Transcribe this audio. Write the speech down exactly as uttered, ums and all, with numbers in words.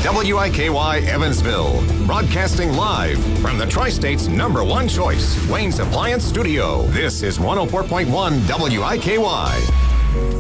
W I K Y Evansville, broadcasting live from the Tri-State's number one choice, Wayne's Appliance Studio. This is one oh four point one W I K Y.